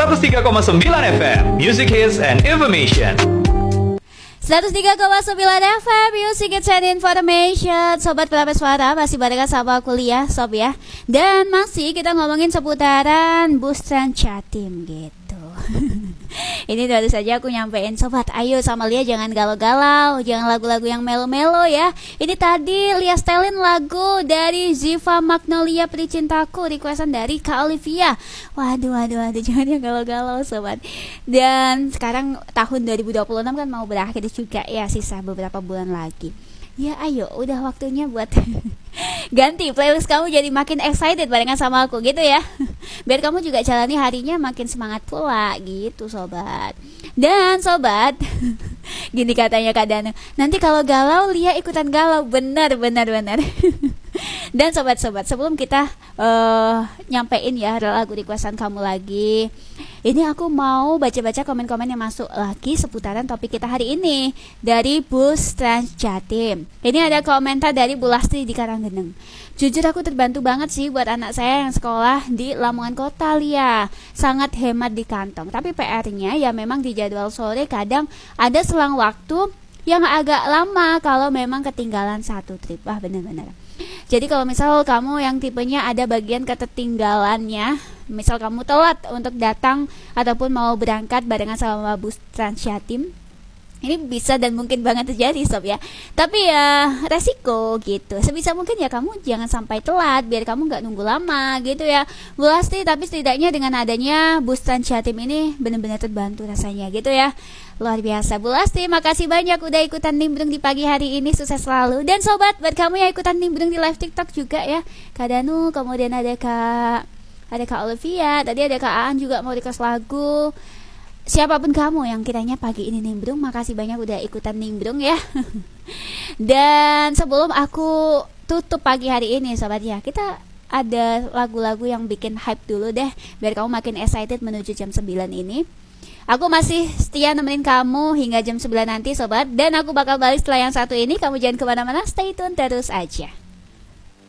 103,9 FM, Music Hits and Information. 103,9 FM Music Hits and Information. Sobat Pelapis Suara, masih barengan sama kuliah Sob ya. Dan masih kita ngomongin seputaran bus Trans Jatim gitu. Ini baru saja aku nyampein Sobat, ayo sama Lia jangan galau-galau, jangan lagu-lagu yang melo-melo ya. Ini tadi Lia setelin lagu dari Ziva Magnolia Peri Cintaku, requestan dari Kak Olivia. Waduh, jangan yang galau-galau Sobat. Dan sekarang tahun 2026 kan mau berakhir juga ya, sisa beberapa bulan lagi. Ya ayo, udah waktunya buat ganti playlist kamu jadi makin excited barengan sama aku gitu ya. Biar kamu juga jalani harinya makin semangat pula gitu Sobat. Dan Sobat, gini katanya Kak Danu, nanti kalau galau Lia ikutan galau. Benar. Dan sobat-sobat, sebelum kita nyampein ya lagu requestan kamu lagi, ini aku mau baca-baca komen-komen yang masuk lagi seputaran topik kita hari ini dari bus Trans Jatim. Ini ada komentar dari Bu Lasti di Karanggeneng. Jujur aku terbantu banget sih buat anak saya yang sekolah di Lamongan Kota Lia. Sangat hemat di kantong. Tapi PR-nya ya memang di jadwal sore kadang ada selang waktu yang agak lama kalau memang ketinggalan satu trip. Wah benar-benar. Jadi kalau misal kamu yang tipenya ada bagian ketertinggalannya, misal kamu telat untuk datang ataupun mau berangkat barengan sama bus Trans Jatim, ini bisa dan mungkin banget terjadi Sob ya. Tapi ya resiko gitu. Sebisa mungkin ya kamu jangan sampai telat biar kamu gak nunggu lama gitu ya Bu Lasti. Tapi setidaknya dengan adanya bus Trans Jatim ini benar-benar terbantu rasanya gitu ya. Luar biasa Bu Lasti, makasih banyak udah ikutan nimbrung di pagi hari ini, sukses selalu. Dan sobat, buat kamu yang ikutan nimbrung di live TikTok juga ya, Kak Danu, kemudian ada Kak Olivia, tadi ada Kak Aan juga mau request lagu. Siapapun kamu yang kiranya pagi ini nimbrung, makasih banyak udah ikutan nimbrung ya. Dan sebelum aku tutup pagi hari ini sobat ya, kita ada lagu-lagu yang bikin hype dulu deh, biar kamu makin excited menuju jam 9 ini. Aku masih setia nemenin kamu hingga jam 9 nanti sobat. Dan aku bakal balik setelah yang satu ini. Kamu jangan kemana-mana, stay tune terus aja.